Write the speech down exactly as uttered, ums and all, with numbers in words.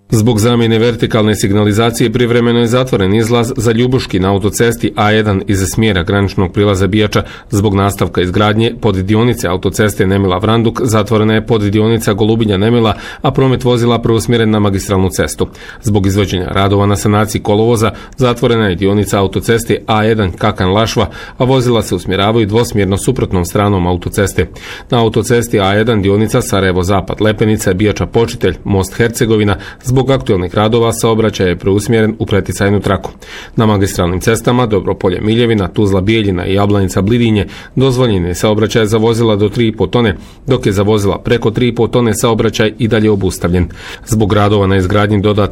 Zbog zamjene vertikalne signalizacije privremeno je zatvoren izlaz za Ljubuški na autocesti A jedan iz smjera graničnog prilaza Bijača. Zbog nastavka izgradnje poddionice autoceste Nemila-Vranduk zatvorena je poddionica Golubinja-Nemila, a promet vozila preusmjeren na magistralnu cestu. Zbog izvođenja radova na sanaciji kolovoza zatvorena je dionica autoceste A jedan Kakan-Lašva, a vozila se usmjeravaju dvosmjerno suprotnom stranom autoceste. Na autocesti A jedan dionica Sarajevo-Zapad Lepenica, Bijača-Počitelj, Most Hercegovina, zbog aktualnih radova saobraćaj je preusmjeren u preticajnu traku. Na magistralnim cestama Dobropolje-Miljevina, Tuzla-Bijeljina i Jablanica-Blidinje dozvoljen je saobraćaj za vozila do tri i po tone, dok je za vozila preko tri i po tone saobraćaj i dalje obustavljen. Zbog radova na izgradnji dodatne